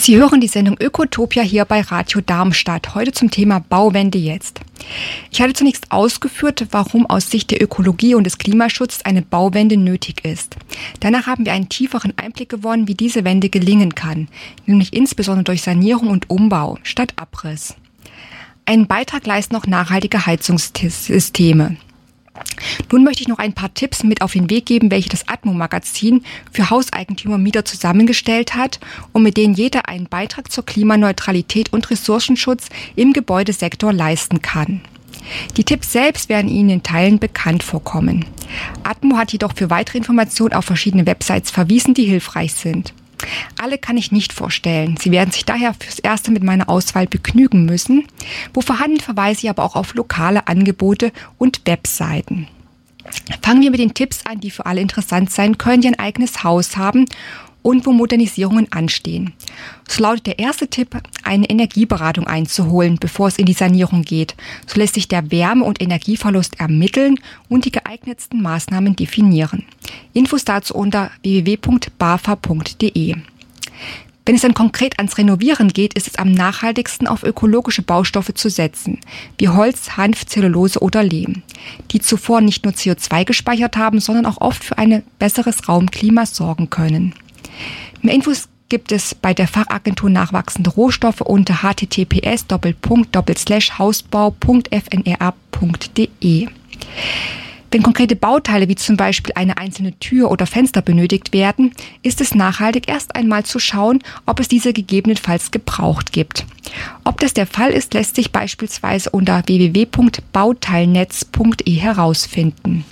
Sie hören die Sendung Ökotopia hier bei Radio Darmstadt, heute zum Thema Bauwende jetzt. Ich hatte zunächst ausgeführt, warum aus Sicht der Ökologie und des Klimaschutzes eine Bauwende nötig ist. Danach haben wir einen tieferen Einblick gewonnen, wie diese Wende gelingen kann, nämlich insbesondere durch Sanierung und Umbau statt Abriss. Einen Beitrag leisten auch nachhaltige Heizungssysteme. Nun möchte ich noch ein paar Tipps mit auf den Weg geben, welche das Atmo-Magazin für Hauseigentümer und Mieter zusammengestellt hat und mit denen jeder einen Beitrag zur Klimaneutralität und Ressourcenschutz im Gebäudesektor leisten kann. Die Tipps selbst werden Ihnen in Teilen bekannt vorkommen. Atmo hat jedoch für weitere Informationen auf verschiedene Websites verwiesen, die hilfreich sind. Alle kann ich nicht vorstellen. Sie werden sich daher fürs Erste mit meiner Auswahl begnügen müssen. Wo vorhanden, verweise ich aber auch auf lokale Angebote und Webseiten. Fangen wir mit den Tipps an, die für alle interessant sein können, die ein eigenes Haus haben und wo Modernisierungen anstehen. So lautet der erste Tipp, eine Energieberatung einzuholen, bevor es in die Sanierung geht. So lässt sich der Wärme- und Energieverlust ermitteln und die geeignetsten Maßnahmen definieren. Infos dazu unter www.bafa.de. Wenn es dann konkret ans Renovieren geht, ist es am nachhaltigsten, auf ökologische Baustoffe zu setzen, wie Holz, Hanf, Zellulose oder Lehm, die zuvor nicht nur CO2 gespeichert haben, sondern auch oft für ein besseres Raumklima sorgen können. Mehr Infos gibt es bei der Fachagentur Nachwachsende Rohstoffe unter https://hausbau.fnra.de. Wenn konkrete Bauteile wie zum Beispiel eine einzelne Tür oder Fenster benötigt werden, ist es nachhaltig, erst einmal zu schauen, ob es diese gegebenenfalls gebraucht gibt. Ob das der Fall ist, lässt sich beispielsweise unter www.bauteilnetz.de herausfinden.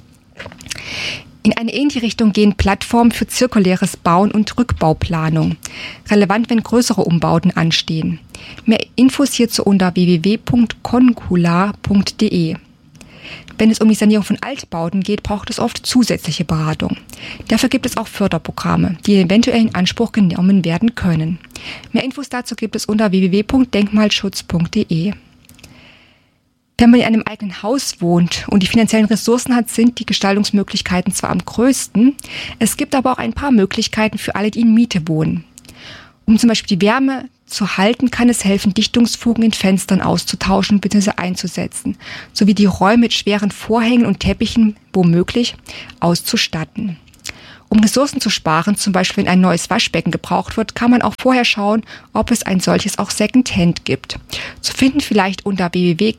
In eine ähnliche Richtung gehen Plattformen für zirkuläres Bauen und Rückbauplanung. Relevant, wenn größere Umbauten anstehen. Mehr Infos hierzu unter www.concular.de. Wenn es um die Sanierung von Altbauten geht, braucht es oft zusätzliche Beratung. Dafür gibt es auch Förderprogramme, die eventuell in Anspruch genommen werden können. Mehr Infos dazu gibt es unter www.denkmalschutz.de. Wenn man in einem eigenen Haus wohnt und die finanziellen Ressourcen hat, sind die Gestaltungsmöglichkeiten zwar am größten, es gibt aber auch ein paar Möglichkeiten für alle, die in Miete wohnen. Um zum Beispiel die Wärme zu halten, kann es helfen, Dichtungsfugen in Fenstern auszutauschen bzw. einzusetzen, sowie die Räume mit schweren Vorhängen und Teppichen womöglich auszustatten. Um Ressourcen zu sparen, zum Beispiel wenn ein neues Waschbecken gebraucht wird, kann man auch vorher schauen, ob es ein solches auch Secondhand gibt. Zu finden vielleicht unter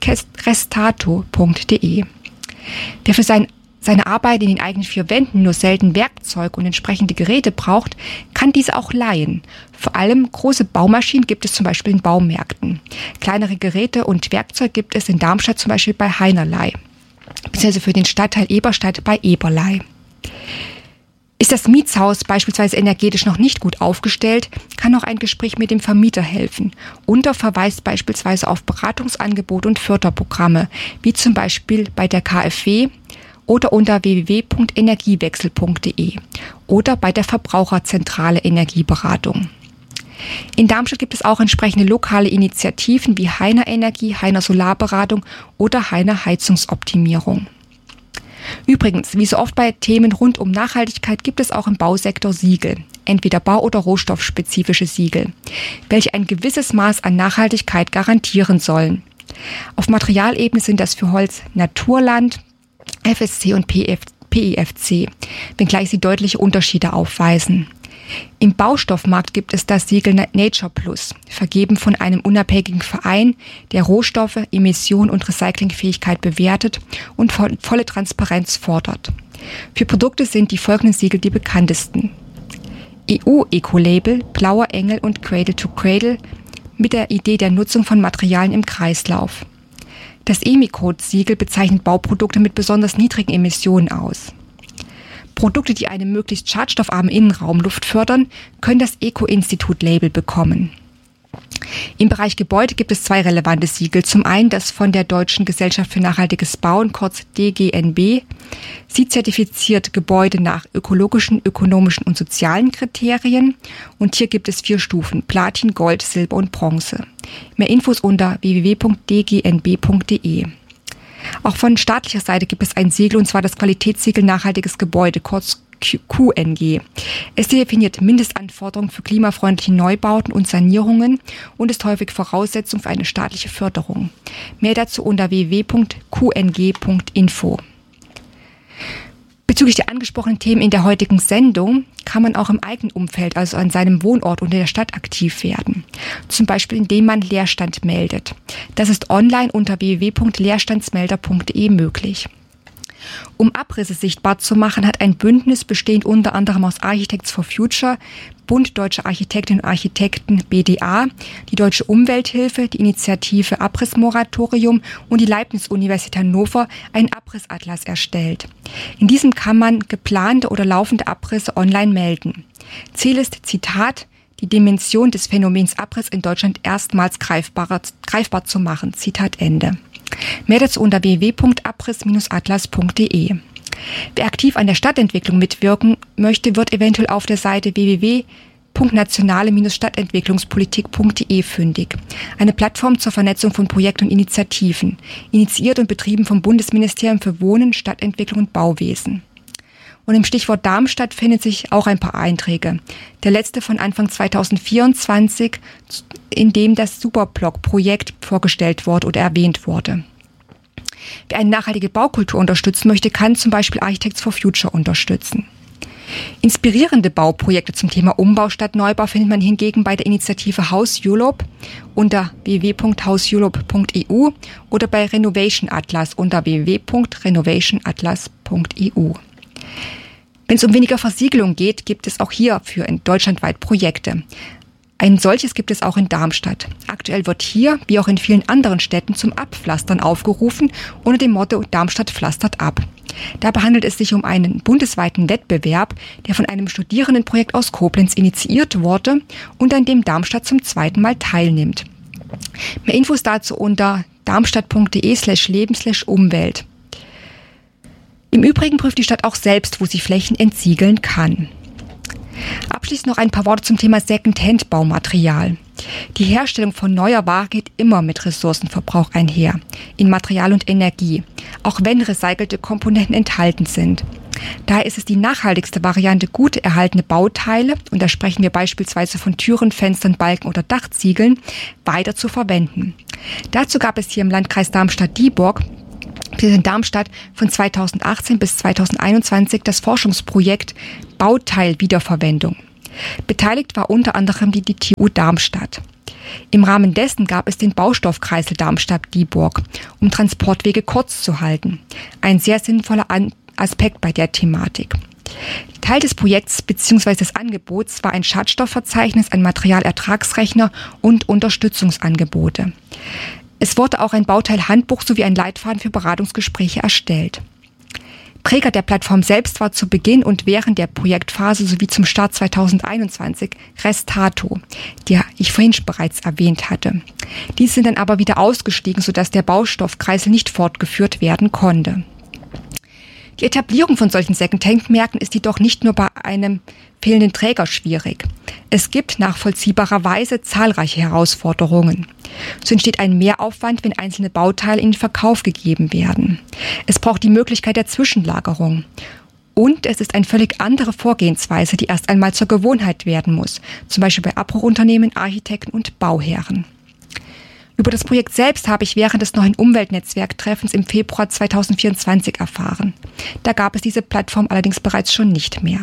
www.restato.de. Wer für seine Arbeit in den eigenen vier Wänden nur selten Werkzeug und entsprechende Geräte braucht, kann diese auch leihen. Vor allem große Baumaschinen gibt es zum Beispiel in Baumärkten. Kleinere Geräte und Werkzeug gibt es in Darmstadt zum Beispiel bei Heinerlei, beziehungsweise für den Stadtteil Eberstadt bei Eberlei. Ist das Mietshaus beispielsweise energetisch noch nicht gut aufgestellt, kann auch ein Gespräch mit dem Vermieter helfen. Unter verweist beispielsweise auf Beratungsangebote und Förderprogramme, wie zum Beispiel bei der KfW oder unter www.energiewechsel.de oder bei der Verbraucherzentrale Energieberatung. In Darmstadt gibt es auch entsprechende lokale Initiativen wie Heiner Energie, Heiner Solarberatung oder Heiner Heizungsoptimierung. Übrigens, wie so oft bei Themen rund um Nachhaltigkeit gibt es auch im Bausektor Siegel, entweder bau- oder rohstoffspezifische Siegel, welche ein gewisses Maß an Nachhaltigkeit garantieren sollen. Auf Materialebene sind das für Holz Naturland, FSC und PEFC, wenngleich sie deutliche Unterschiede aufweisen. Im Baustoffmarkt gibt es das Siegel Nature Plus, vergeben von einem unabhängigen Verein, der Rohstoffe, Emission und Recyclingfähigkeit bewertet und volle Transparenz fordert. Für Produkte sind die folgenden Siegel die bekanntesten: EU-Ecolabel, Blauer Engel und Cradle to Cradle mit der Idee der Nutzung von Materialien im Kreislauf. Das EMICODE-Siegel bezeichnet Bauprodukte mit besonders niedrigen Emissionen aus. Produkte, die eine möglichst schadstoffarme Innenraumluft fördern, können das Eco-Institut-Label bekommen. Im Bereich Gebäude gibt es zwei relevante Siegel. Zum einen das von der Deutschen Gesellschaft für nachhaltiges Bauen, kurz DGNB. Sie zertifiziert Gebäude nach ökologischen, ökonomischen und sozialen Kriterien. Und hier gibt es 4 Stufen: Platin, Gold, Silber und Bronze. Mehr Infos unter www.dgnb.de. Auch von staatlicher Seite gibt es ein Siegel, und zwar das Qualitätssiegel Nachhaltiges Gebäude, kurz QNG. Es definiert Mindestanforderungen für klimafreundliche Neubauten und Sanierungen und ist häufig Voraussetzung für eine staatliche Förderung. Mehr dazu unter www.qng.info. Bezüglich der angesprochenen Themen in der heutigen Sendung kann man auch im eigenen Umfeld, also an seinem Wohnort und in der Stadt aktiv werden. Zum Beispiel, indem man Leerstand meldet. Das ist online unter www.leerstandsmelder.de möglich. Um Abrisse sichtbar zu machen, hat ein Bündnis bestehend unter anderem aus Architects for Future, Bund Deutscher Architektinnen und Architekten BDA, die Deutsche Umwelthilfe, die Initiative Abrissmoratorium und die Leibniz-Universität Hannover einen Abrissatlas erstellt. In diesem kann man geplante oder laufende Abrisse online melden. Ziel ist, Zitat, die Dimension des Phänomens Abriss in Deutschland erstmals greifbar zu machen. Zitat Ende. Mehr dazu unter www.abriss-atlas.de. Wer aktiv an der Stadtentwicklung mitwirken möchte, wird eventuell auf der Seite www.nationale-stadtentwicklungspolitik.de fündig. Eine Plattform zur Vernetzung von Projekten und Initiativen, initiiert und betrieben vom Bundesministerium für Wohnen, Stadtentwicklung und Bauwesen. Und im Stichwort Darmstadt finden sich auch ein paar Einträge. Der letzte von Anfang 2024, in dem das Superblock-Projekt vorgestellt wurde oder erwähnt wurde. Wer eine nachhaltige Baukultur unterstützen möchte, kann zum Beispiel Architects for Future unterstützen. Inspirierende Bauprojekte zum Thema Umbau statt Neubau findet man hingegen bei der Initiative House Europe unter www.houseeurope.eu oder bei Renovation Atlas unter www.renovationatlas.eu. Wenn es um weniger Versiegelung geht, gibt es auch hierfür deutschlandweit Projekte. Ein solches gibt es auch in Darmstadt. Aktuell wird hier, wie auch in vielen anderen Städten, zum Abpflastern aufgerufen unter dem Motto Darmstadt pflastert ab. Dabei handelt es sich um einen bundesweiten Wettbewerb, der von einem Studierendenprojekt aus Koblenz initiiert wurde und an dem Darmstadt zum zweiten Mal teilnimmt. Mehr Infos dazu unter darmstadt.de/leben/Umwelt. Im Übrigen prüft die Stadt auch selbst, wo sie Flächen entsiegeln kann. Abschließend noch ein paar Worte zum Thema Second-Hand-Baumaterial. Die Herstellung von neuer Ware geht immer mit Ressourcenverbrauch einher, in Material und Energie, auch wenn recycelte Komponenten enthalten sind. Daher ist es die nachhaltigste Variante, gut erhaltene Bauteile, und da sprechen wir beispielsweise von Türen, Fenstern, Balken oder Dachziegeln, weiter zu verwenden. Dazu gab es hier im Landkreis Darmstadt-Dieburg in Darmstadt von 2018 bis 2021 das Forschungsprojekt Bauteilwiederverwendung. Beteiligt war unter anderem die TU Darmstadt. Im Rahmen dessen gab es den Baustoffkreisel Darmstadt-Dieburg, um Transportwege kurz zu halten. Ein sehr sinnvoller Aspekt bei der Thematik. Teil des Projekts bzw. des Angebots war ein Schadstoffverzeichnis, ein Materialertragsrechner und Unterstützungsangebote. Es wurde auch ein Bauteilhandbuch sowie ein Leitfaden für Beratungsgespräche erstellt. Träger der Plattform selbst war zu Beginn und während der Projektphase sowie zum Start 2021 Restato, die ich vorhin bereits erwähnt hatte. Diese sind dann aber wieder ausgestiegen, sodass der Baustoffkreisel nicht fortgeführt werden konnte. Die Etablierung von solchen Second-Hand-Märkten ist jedoch nicht nur bei einem fehlenden Träger schwierig. Es gibt nachvollziehbarerweise zahlreiche Herausforderungen. So entsteht ein Mehraufwand, wenn einzelne Bauteile in den Verkauf gegeben werden. Es braucht die Möglichkeit der Zwischenlagerung. Und es ist eine völlig andere Vorgehensweise, die erst einmal zur Gewohnheit werden muss, zum Beispiel bei Abbruchunternehmen, Architekten und Bauherren. Über das Projekt selbst habe ich während des neuen Umweltnetzwerktreffens im Februar 2024 erfahren. Da gab es diese Plattform allerdings bereits schon nicht mehr.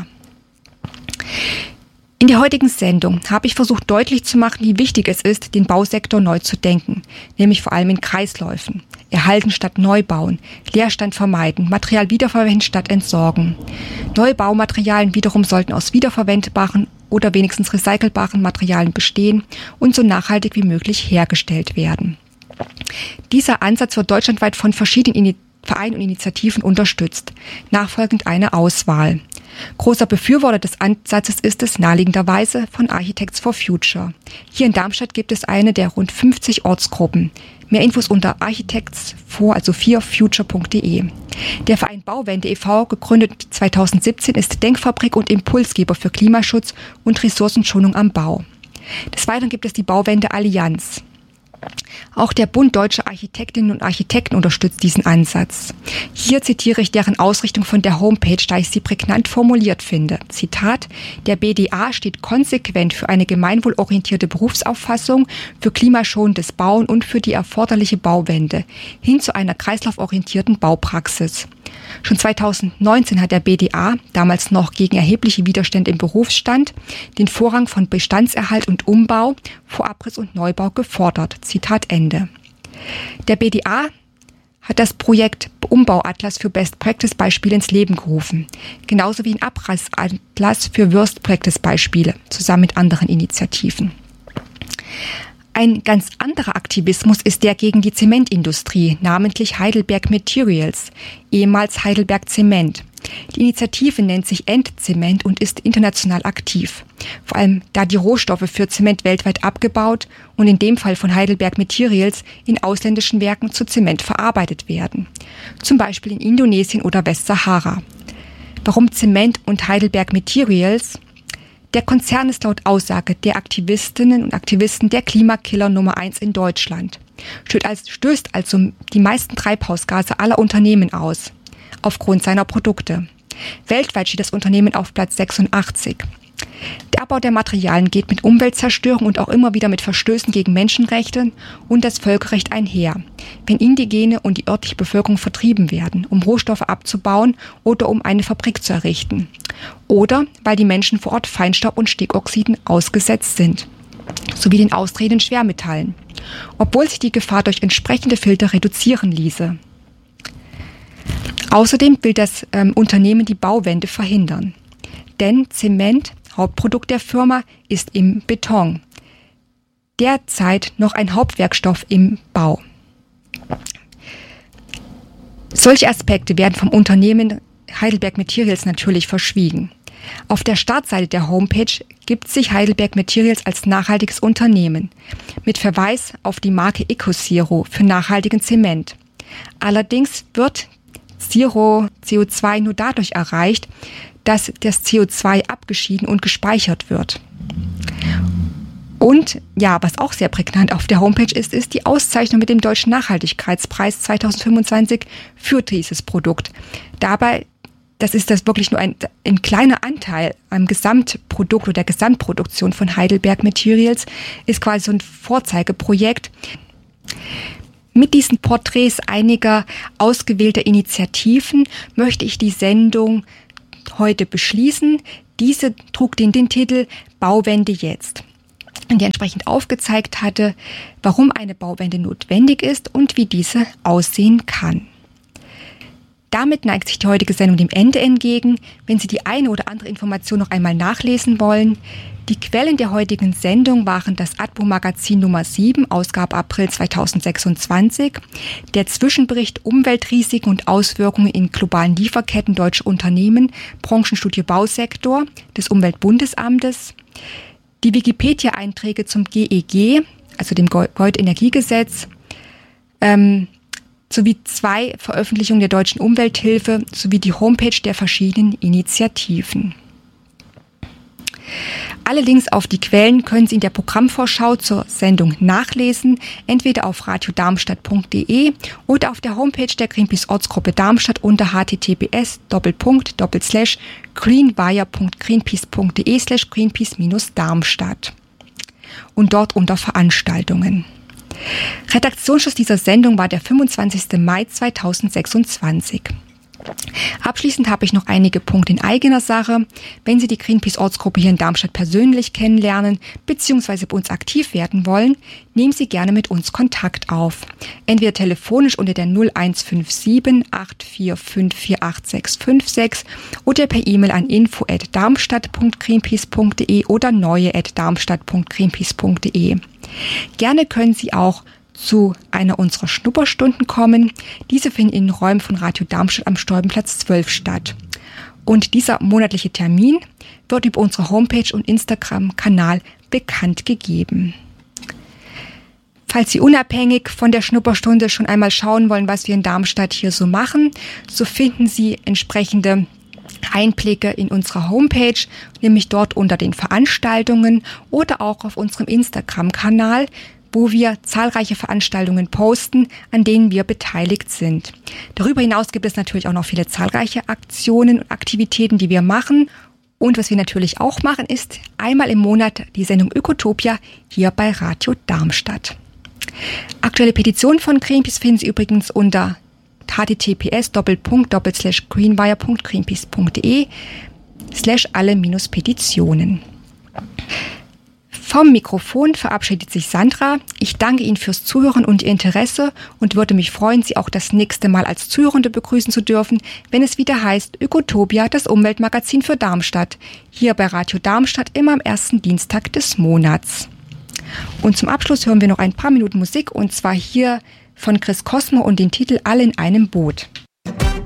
In der heutigen Sendung habe ich versucht deutlich zu machen, wie wichtig es ist, den Bausektor neu zu denken, nämlich vor allem in Kreisläufen. Erhalten statt Neubauen, Leerstand vermeiden, Material wiederverwenden statt entsorgen. Neue Baumaterialien wiederum sollten aus wiederverwendbaren oder wenigstens recycelbaren Materialien bestehen und so nachhaltig wie möglich hergestellt werden. Dieser Ansatz wird deutschlandweit von verschiedenen Vereinen und Initiativen unterstützt. Nachfolgend eine Auswahl. Großer Befürworter des Ansatzes ist es naheliegenderweise von Architects for Future. Hier in Darmstadt gibt es eine der rund 50 Ortsgruppen. Mehr Infos unter architects4future.de. Der Verein Bauwende e.V., gegründet 2017, ist Denkfabrik und Impulsgeber für Klimaschutz und Ressourcenschonung am Bau. Des Weiteren gibt es die Bauwende Allianz. Auch der Bund Deutscher Architektinnen und Architekten unterstützt diesen Ansatz. Hier zitiere ich deren Ausrichtung von der Homepage, da ich sie prägnant formuliert finde. Zitat: Der BDA steht konsequent für eine gemeinwohlorientierte Berufsauffassung, für klimaschonendes Bauen und für die erforderliche Bauwende hin zu einer kreislauforientierten Baupraxis. Schon 2019 hat der BDA, damals noch gegen erhebliche Widerstände im Berufsstand, den Vorrang von Bestandserhalt und Umbau vor Abriss und Neubau gefordert. Zitat Ende. Der BDA hat das Projekt Umbauatlas für Best-Practice-Beispiele ins Leben gerufen, genauso wie ein Abrissatlas für Worst-Practice-Beispiele, zusammen mit anderen Initiativen. Ein ganz anderer Aktivismus ist der gegen die Zementindustrie, namentlich Heidelberg Materials, ehemals Heidelberg Zement. Die Initiative nennt sich Endzement und ist international aktiv, vor allem da die Rohstoffe für Zement weltweit abgebaut und in dem Fall von Heidelberg Materials in ausländischen Werken zu Zement verarbeitet werden, zum Beispiel in Indonesien oder Westsahara. Warum Zement und Heidelberg Materials? Der Konzern ist laut Aussage der Aktivistinnen und Aktivisten der Klimakiller Nummer 1 in Deutschland, stößt also die meisten Treibhausgase aller Unternehmen aus, aufgrund seiner Produkte. Weltweit steht das Unternehmen auf Platz 86. Der Abbau der Materialien geht mit Umweltzerstörung und auch immer wieder mit Verstößen gegen Menschenrechte und das Völkerrecht einher, wenn Indigene und die örtliche Bevölkerung vertrieben werden, um Rohstoffe abzubauen oder um eine Fabrik zu errichten. Oder weil die Menschen vor Ort Feinstaub und Stickoxiden ausgesetzt sind, sowie den austretenden Schwermetallen, obwohl sich die Gefahr durch entsprechende Filter reduzieren ließe. Außerdem will das Unternehmen die Bauwende verhindern. Denn Zement, Hauptprodukt der Firma, ist im Beton. Derzeit noch ein Hauptwerkstoff im Bau. Solche Aspekte werden vom Unternehmen Heidelberg Materials natürlich verschwiegen. Auf der Startseite der Homepage gibt sich Heidelberg Materials als nachhaltiges Unternehmen mit Verweis auf die Marke EcoZero für nachhaltigen Zement. Allerdings wird Zero CO2 nur dadurch erreicht, dass das CO2 abgeschieden und gespeichert wird. Und ja, was auch sehr prägnant auf der Homepage ist die Auszeichnung mit dem Deutschen Nachhaltigkeitspreis 2025 für dieses Produkt. Dabei, das ist das wirklich nur ein kleiner Anteil am Gesamtprodukt oder der Gesamtproduktion von Heidelberg Materials, ist quasi so ein Vorzeigeprojekt. Mit diesen Porträts einiger ausgewählter Initiativen möchte ich die Sendung heute beschließen. Diese trug den Titel Bauwende jetzt, die entsprechend aufgezeigt hatte, warum eine Bauwende notwendig ist und wie diese aussehen kann. Damit neigt sich die heutige Sendung dem Ende entgegen. Wenn Sie die eine oder andere Information noch einmal nachlesen wollen, die Quellen der heutigen Sendung waren das ADBO-Magazin Nummer 7, Ausgabe April 2026, der Zwischenbericht Umweltrisiken und Auswirkungen in globalen Lieferketten deutscher Unternehmen, Branchenstudie Bausektor des Umweltbundesamtes, die Wikipedia-Einträge zum GEG, also dem Gebäudeenergiegesetz, sowie 2 Veröffentlichungen der Deutschen Umwelthilfe sowie die Homepage der verschiedenen Initiativen. Alle Links auf die Quellen können Sie in der Programmvorschau zur Sendung nachlesen, entweder auf radiodarmstadt.de oder auf der Homepage der Greenpeace Ortsgruppe Darmstadt unter https://greenwire.greenpeace.de/greenpeace-darmstadt und dort unter Veranstaltungen. Redaktionsschluss dieser Sendung war der 25. Mai 2026. Abschließend habe ich noch einige Punkte in eigener Sache. Wenn Sie die Greenpeace-Ortsgruppe hier in Darmstadt persönlich kennenlernen bzw. bei uns aktiv werden wollen, nehmen Sie gerne mit uns Kontakt auf. Entweder telefonisch unter der 0157 845 48656 oder per E-Mail an info@darmstadt.greenpeace.de oder neue@darmstadt.greenpeace.de. Gerne können Sie auch zu einer unserer Schnupperstunden kommen. Diese finden in den Räumen von Radio Darmstadt am Stolpenplatz 12 statt. Und dieser monatliche Termin wird über unsere Homepage und Instagram-Kanal bekannt gegeben. Falls Sie unabhängig von der Schnupperstunde schon einmal schauen wollen, was wir in Darmstadt hier so machen, so finden Sie entsprechende Einblicke in unserer Homepage, nämlich dort unter den Veranstaltungen oder auch auf unserem Instagram-Kanal, wo wir zahlreiche Veranstaltungen posten, an denen wir beteiligt sind. Darüber hinaus gibt es natürlich auch noch viele zahlreiche Aktionen und Aktivitäten, die wir machen. Und was wir natürlich auch machen, ist einmal im Monat die Sendung Ökotopia hier bei Radio Darmstadt. Aktuelle Petitionen von Greenpeace finden Sie übrigens unter https://greenwire.greenpeace.de/alle-Petitionen. Vom Mikrofon verabschiedet sich Sandra. Ich danke Ihnen fürs Zuhören und Ihr Interesse und würde mich freuen, Sie auch das nächste Mal als Zuhörende begrüßen zu dürfen, wenn es wieder heißt Ökotopia, das Umweltmagazin für Darmstadt. Hier bei Radio Darmstadt immer am ersten Dienstag des Monats. Und zum Abschluss hören wir noch ein paar Minuten Musik und zwar hier von Chris Cosmo und den Titel Alle in einem Boot.